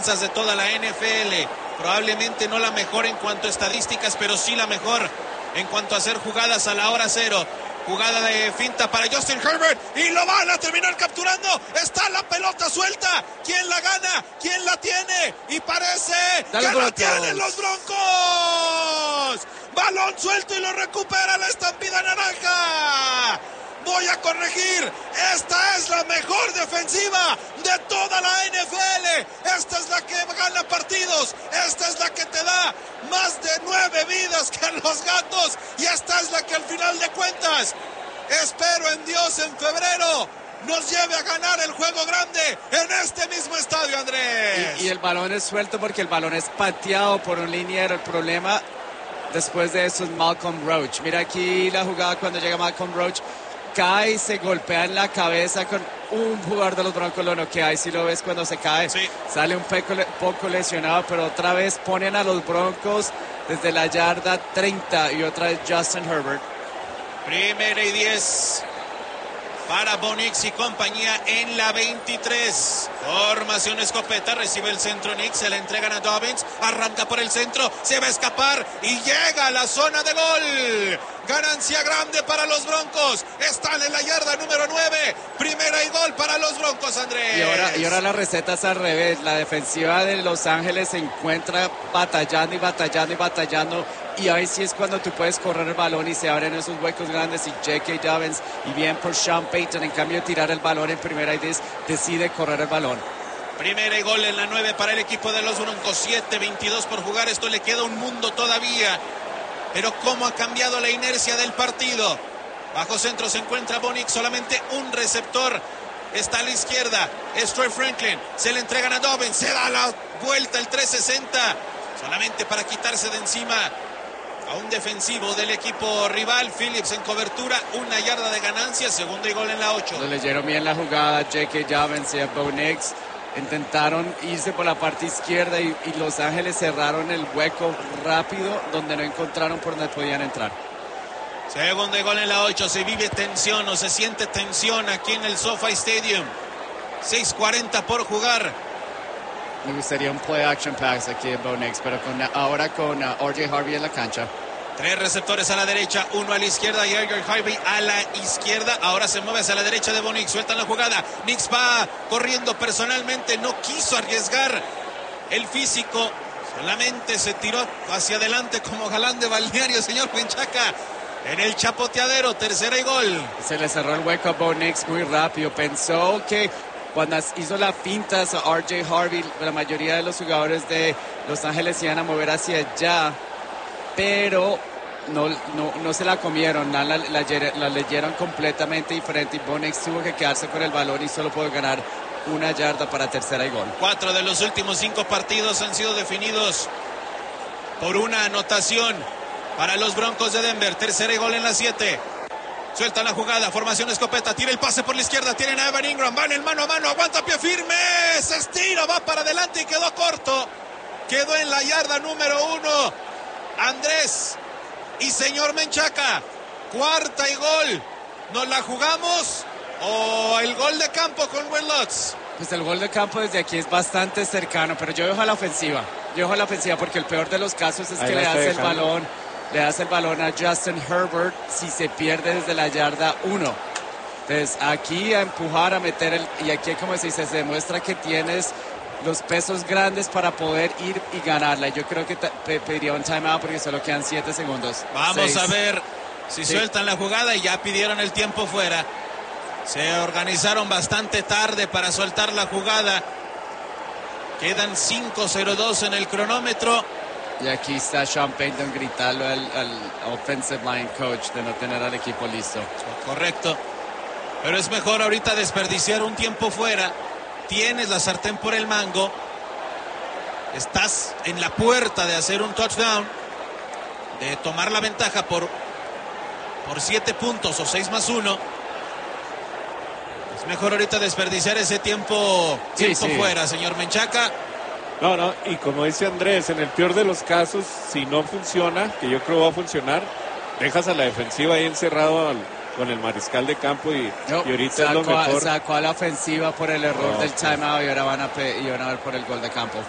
defensas de toda la NFL. Probablemente no la mejor en cuanto a estadísticas, pero sí la mejor en cuanto a hacer jugadas a la hora cero. Jugada de finta para Justin Herbert y lo van a terminar capturando. Está la pelota suelta. ¿Quién la gana? ¿Quién la tiene? Y parece que la tienen los Broncos. Balón suelto y lo recupera la estampida naranja. Voy a corregir, esta es la mejor defensiva de toda la NFL. Esta es la que gana partidos, esta es la que te da más de 9 vidas que los gatos, y esta es la que al final de cuentas, espero en Dios en febrero, nos lleve a ganar el juego grande en este mismo estadio, Andrés. Y el balón es suelto porque el balón es pateado por un liniero. El problema después de eso es Malcolm Roach. Mira aquí la jugada cuando llega Malcolm Roach. Cae y se golpea en la cabeza con un jugador de los Broncos, lo noquea, y si lo ves cuando se cae, sí, sale un poco lesionado, pero otra vez ponen a los Broncos desde la yarda 30 y otra vez Justin Herbert. 1ª y 10 para Bo Nix y compañía en la 23. Formación escopeta, recibe el centro Nix, se la entregan a Dobbins, arranca por el centro, se va a escapar y llega a la zona de gol. Ganancia grande para los Broncos. Están en la yarda número 9. 1ª y gol para los Broncos, Andrés. Y ahora la receta es al revés. La defensiva de Los Ángeles se encuentra batallando y batallando. Y ahí sí es cuando tú puedes correr el balón y se abren esos huecos grandes. Y J.K. Dobbins, y bien por Sean Payton, en cambio de tirar el balón en 1ª y 10, decide correr el balón. 1ª y gol en la 9 para el equipo de los Broncos. 7:22 por jugar. Esto le queda un mundo todavía. Pero cómo ha cambiado la inercia del partido. Bajo centro se encuentra Bo Nix, solamente un receptor. Está a la izquierda, es Troy Franklin. Se le entregan a Dobbins, se da la vuelta el 360. Solamente para quitarse de encima a un defensivo del equipo rival. Phillips en cobertura, 1 yarda de ganancia. 2ª y gol en la 8. Lo leyeron bien la jugada, J.K. Dobbins y a Bo Nix. Intentaron irse por la parte izquierda y Los Ángeles cerraron el hueco rápido donde no encontraron por donde podían entrar. 2ª y gol en la 8. Se vive tensión o se siente tensión aquí en el SoFi Stadium. 6:40 por jugar. Me gustaría un play action pass aquí de Bo Nix, pero ahora con R.J. Harvey en la cancha. 3 receptores a la derecha, 1 a la izquierda y R.J. Harvey a la izquierda. Ahora se mueve hacia la derecha de Bo Nix. Sueltan la jugada. Nix va corriendo personalmente. No quiso arriesgar el físico. Solamente se tiró hacia adelante como galán de balneario, señor Menchaca. En el chapoteadero, 3ª y gol. Se le cerró el hueco a Bo Nix muy rápido. Pensó que cuando hizo la finta a R.J. Harvey, la mayoría de los jugadores de Los Ángeles iban a mover hacia allá, pero no se la comieron, la leyeron completamente diferente y Bo Nix tuvo que quedarse con el balón y solo pudo ganar 1 yarda para 3ª y gol. 4 de los últimos 5 partidos han sido definidos por una anotación para los Broncos de Denver. 3ª y gol en la 7. Suelta la jugada, formación escopeta, tira el pase por la izquierda, tienen a Evan Ingram, van en mano a mano, aguanta pie firme, se estira, va para adelante y quedó corto. Quedó en la yarda número 1. Andrés y señor Menchaca, 4ª y gol. ¿Nos la jugamos o el gol de campo con Will Lutz? Pues el gol de campo desde aquí es bastante cercano, pero yo dejo a la ofensiva. Porque el peor de los casos es que le das el balón a Justin Herbert si se pierde desde la yarda 1. Entonces aquí a empujar, a meter y aquí como se dice, se demuestra que tienes los pesos grandes para poder ir y ganarla. Yo creo que pediría un timeout porque solo quedan 7 segundos. Vamos a ver si sueltan la jugada y ya pidieron el tiempo fuera. Se organizaron bastante tarde para soltar la jugada. Quedan 5:02 en el cronómetro. Y aquí está Sean Payton gritando al offensive line coach de no tener al equipo listo. Correcto. Pero es mejor ahorita desperdiciar un tiempo fuera. Tienes la sartén por el mango. Estás en la puerta de hacer un touchdown, de tomar la ventaja por 7 puntos o 6+1. Es mejor ahorita desperdiciar ese tiempo fuera, señor Menchaca. No, y como dice Andrés, en el peor de los casos, si no funciona, que yo creo va a funcionar, dejas a la defensiva ahí encerrado con el mariscal de campo y ahorita es lo mejor. Sacó a la ofensiva por el error del timeout y ahora van a ver por el gol de campo.